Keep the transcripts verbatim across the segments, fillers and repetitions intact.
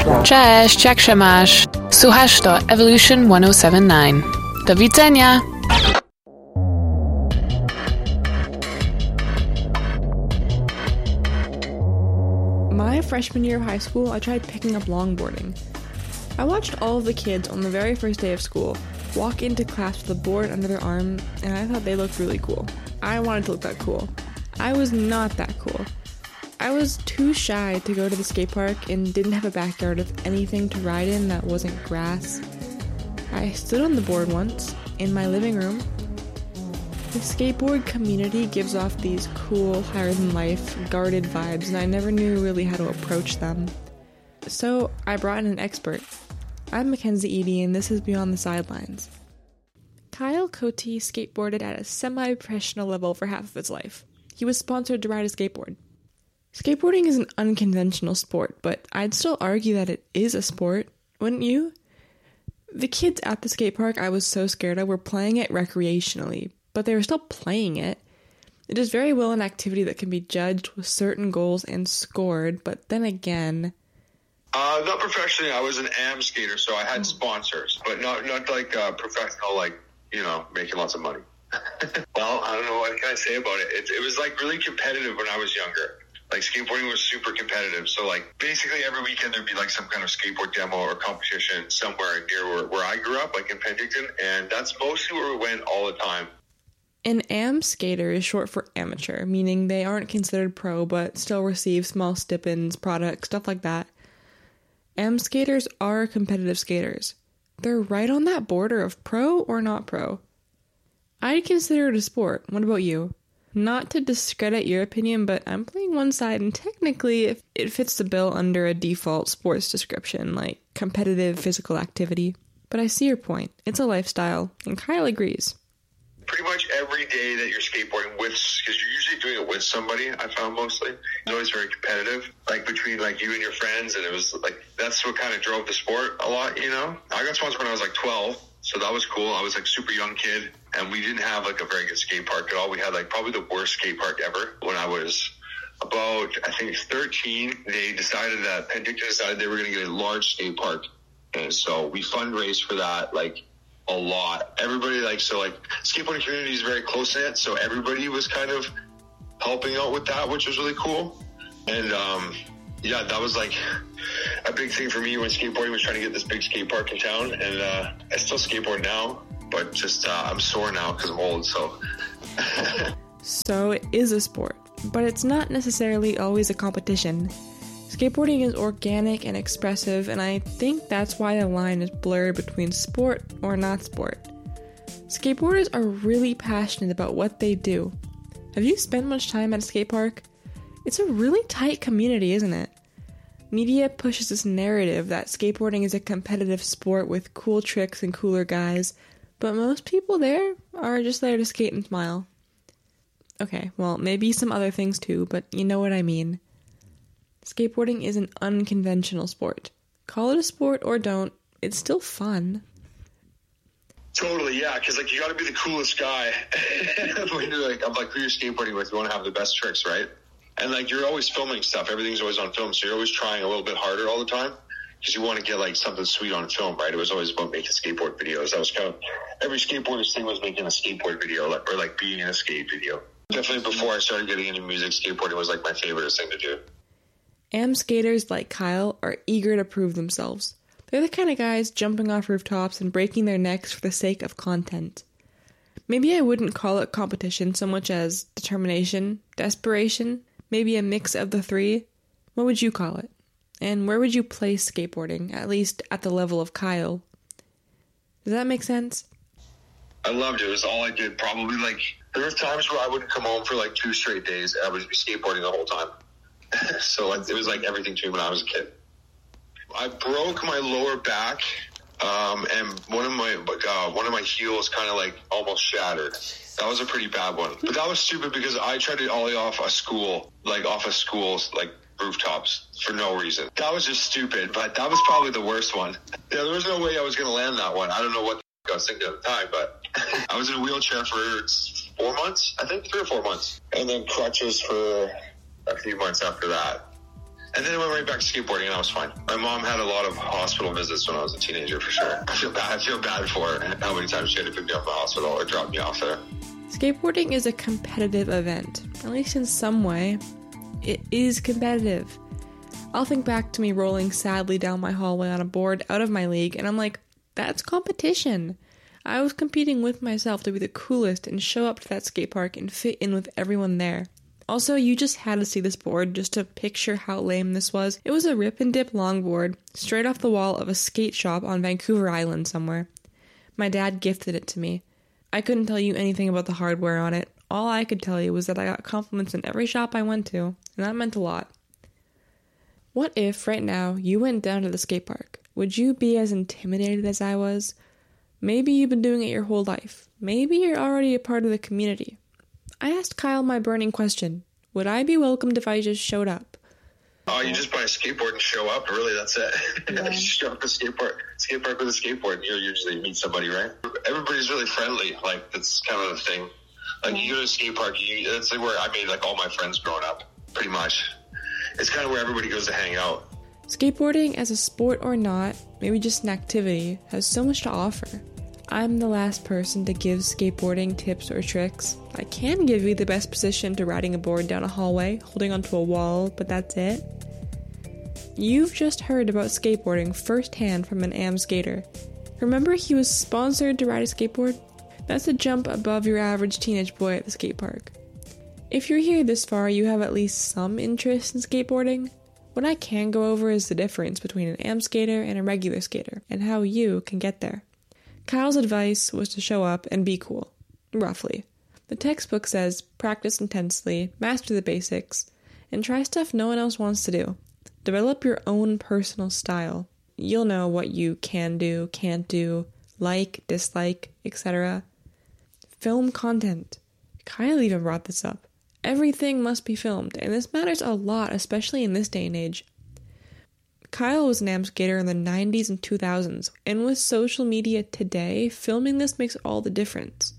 Cześć, jak się masz? Słuchasz to Evolution one oh seven nine. Do widzenia! My freshman year of high school, I tried picking up longboarding. I watched all of the kids on the very first day of school walk into class with a board under their arm, and I thought they looked really cool. I wanted to look that cool. I was not that cool. I was too shy to go to the skate park and didn't have a backyard with anything to ride in that wasn't grass. I stood on the board once, in my living room. The skateboard community gives off these cool, higher-than-life, guarded vibes, and I never knew really how to approach them. So, I brought in an expert. I'm Mackenzie Eady, and this is Beyond the Sidelines. Kyle Cote skateboarded at a semi-professional level for half of his life. He was sponsored to ride a skateboard. Skateboarding is an unconventional sport, but I'd still argue that it is a sport, wouldn't you? The kids at the skate park I was so scared of were playing it recreationally, but they were still playing it. It is very well an activity that can be judged with certain goals and scored, but then again... Uh, not professionally, I was an A M skater, so I had sponsors, but not not like uh, professional, like, you know, making lots of money. Well, I don't know, what can I say about it? it? It was like really competitive when I was younger. Like, skateboarding was super competitive, so like basically every weekend there'd be like some kind of skateboard demo or competition somewhere near where, where I grew up, like in Penticton, and that's mostly where we went all the time. An A M skater is short for amateur, meaning they aren't considered pro but still receive small stipends, products, stuff like that. A M skaters are competitive skaters. They're right on that border of pro or not pro. I'd consider it a sport. What about you? Not to discredit your opinion, but I'm playing one side, and technically it fits the bill under a default sports description, like competitive physical activity. But I see your point. It's a lifestyle, and Kyle agrees. Pretty much every day that you're skateboarding with, because you're usually doing it with somebody, I found mostly. It's always very competitive, like between like you and your friends, and it was like, that's what kind of drove the sport a lot, you know? I got sponsored when I was like twelve, so that was cool. I was like super young kid, and we didn't have like a very good skate park at all. We had like probably the worst skate park ever. When I was about, I think thirteen, they decided that, Penticton decided they were going to get a large skate park. And so we fundraised for that, like, a lot. Everybody, like, so like skateboarding community is very close knit, so everybody was kind of helping out with that, which was really cool. And um yeah, that was like a big thing for me when skateboarding was trying to get this big skate park in town. And uh I still skateboard now, but just uh I'm sore now because I'm old. So So it is a sport, but it's not necessarily always a competition. Skateboarding is organic and expressive, and I think that's why the line is blurred between sport or not sport. Skateboarders are really passionate about what they do. Have you spent much time at a skate park? It's a really tight community, isn't it? Media pushes this narrative that skateboarding is a competitive sport with cool tricks and cooler guys, but most people there are just there to skate and smile. Okay, well, maybe some other things too, but you know what I mean. Skateboarding is an unconventional sport. Call it a sport or don't, it's still fun. Totally, yeah, because like you got to be the coolest guy. When you're like, I'm like, who you're skateboarding with, you want to have the best tricks, right? And like you're always filming stuff. Everything's always on film, so you're always trying a little bit harder all the time because you want to get like something sweet on film, right? It was always about making skateboard videos. That was kind of every skateboarder's thing was making a skateboard video, like, or like being in a skate video. Definitely before I started getting into music, skateboarding was like my favorite thing to do. A M skaters like Kyle are eager to prove themselves. They're the kind of guys jumping off rooftops and breaking their necks for the sake of content. Maybe I wouldn't call it competition so much as determination, desperation, maybe a mix of the three. What would you call it? And where would you place skateboarding, at least at the level of Kyle? Does that make sense? I loved it. It was all I did. Probably like, there were times where I wouldn't come home for like two straight days. I would be skateboarding the whole time. So it was like everything to me when I was a kid. I broke my lower back, um, and one of my uh, one of my heels kind of like almost shattered. That was a pretty bad one. But that was stupid because I tried to ollie off a school, like off a school's like rooftops for no reason. That was just stupid, but that was probably the worst one. Yeah, there was no way I was going to land that one. I don't know what I was thinking at the time, but I was in a wheelchair for four months, I think three or four months, and then crutches for a few months after that. And then I went right back to skateboarding, and I was fine. My mom had a lot of hospital visits when I was a teenager, for sure. I feel bad. I feel bad for her, how many times she had to pick me up from the hospital or drop me off there. Skateboarding is a competitive event. At least in some way, it is competitive. I'll think back to me rolling sadly down my hallway on a board out of my league, and I'm like, that's competition. I was competing with myself to be the coolest and show up to that skate park and fit in with everyone there. Also, you just had to see this board just to picture how lame this was. It was a rip and dip longboard straight off the wall of a skate shop on Vancouver Island somewhere. My dad gifted it to me. I couldn't tell you anything about the hardware on it. All I could tell you was that I got compliments in every shop I went to, and that meant a lot. What if, right now, you went down to the skate park? Would you be as intimidated as I was? Maybe you've been doing it your whole life. Maybe you're already a part of the community. I asked Kyle my burning question. Would I be welcomed if I just showed up? Oh, you just buy a skateboard and show up? Really, that's it? Yeah. You show up to skate park, skate park with a skateboard, and you usually meet somebody, right? Everybody's really friendly. Like, that's kind of the thing. Like, you go to a skate park, you, that's like where I made, like, all my friends growing up, pretty much. It's kind of where everybody goes to hang out. Skateboarding, as a sport or not, maybe just an activity, has so much to offer. I'm the last person to give skateboarding tips or tricks. I can give you the best position to riding a board down a hallway, holding onto a wall, but that's it. You've just heard about skateboarding firsthand from an A M skater. Remember he was sponsored to ride a skateboard? That's a jump above your average teenage boy at the skate park. If you're here this far, you have at least some interest in skateboarding. What I can go over is the difference between an A M skater and a regular skater, and how you can get there. Kyle's advice was to show up and be cool, roughly. The textbook says practice intensely, master the basics, and try stuff no one else wants to do. Develop your own personal style. You'll know what you can do, can't do, like, dislike, et cetera. Film content. Kyle even brought this up. Everything must be filmed, and this matters a lot, especially in this day and age. Kyle was an A M skater in the nineties and two thousands, and with social media today, filming this makes all the difference.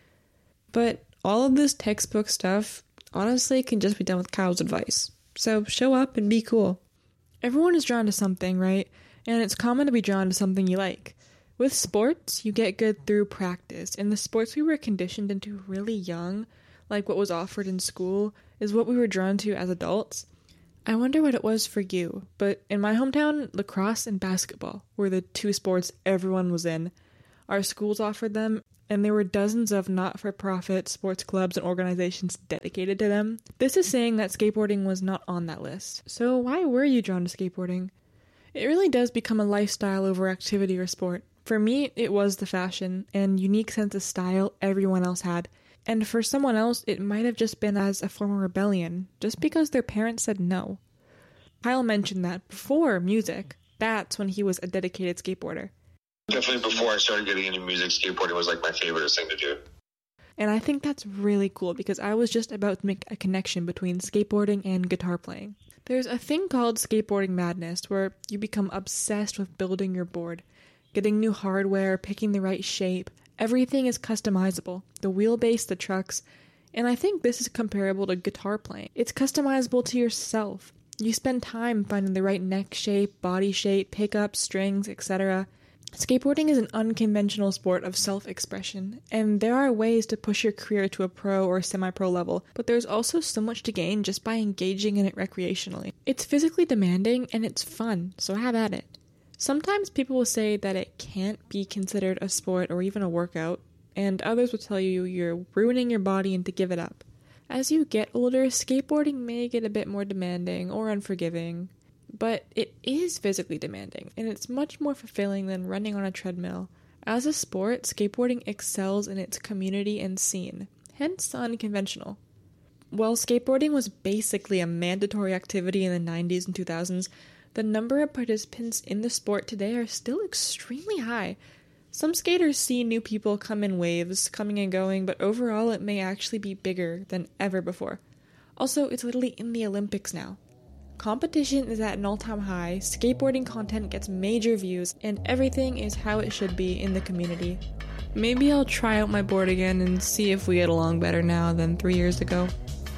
But all of this textbook stuff, honestly, can just be done with Kyle's advice. So show up and be cool. Everyone is drawn to something, right? And it's common to be drawn to something you like. With sports, you get good through practice, and the sports we were conditioned into really young, like what was offered in school, is what we were drawn to as adults. I wonder what it was for you, but in my hometown, lacrosse and basketball were the two sports everyone was in. Our schools offered them, and there were dozens of not-for-profit sports clubs and organizations dedicated to them. This is saying that skateboarding was not on that list. So why were you drawn to skateboarding? It really does become a lifestyle over activity or sport. For me, it was the fashion and unique sense of style everyone else had. And for someone else, it might have just been as a form of rebellion, just because their parents said no. Kyle mentioned that before music, that's when he was a dedicated skateboarder. Definitely before I started getting into music, skateboarding was like my favorite thing to do. And I think that's really cool because I was just about to make a connection between skateboarding and guitar playing. There's a thing called skateboarding madness where you become obsessed with building your board, getting new hardware, picking the right shape. Everything is customizable, the wheelbase, the trucks, and I think this is comparable to guitar playing. It's customizable to yourself. You spend time finding the right neck shape, body shape, pickups, strings, et cetera. Skateboarding is an unconventional sport of self-expression, and there are ways to push your career to a pro or semi-pro level, but there's also so much to gain just by engaging in it recreationally. It's physically demanding, and it's fun, so have at it. Sometimes people will say that it can't be considered a sport or even a workout, and others will tell you you're ruining your body and to give it up. As you get older, skateboarding may get a bit more demanding or unforgiving, but it is physically demanding, and it's much more fulfilling than running on a treadmill. As a sport, skateboarding excels in its community and scene, hence unconventional. While skateboarding was basically a mandatory activity in the nineties and two thousands, the number of participants in the sport today are still extremely high. Some skaters see new people come in waves, coming and going, but overall it may actually be bigger than ever before. Also, it's literally in the Olympics now. Competition is at an all-time high, skateboarding content gets major views, and everything is how it should be in the community. Maybe I'll try out my board again and see if we get along better now than three years ago.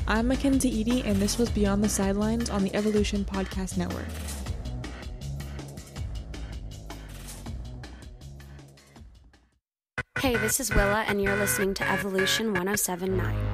I'm Mackenzie Eady, and this was Beyond the Sidelines on the Evolution Podcast Network. Hey, this is Willa, and you're listening to Evolution one oh seven point nine.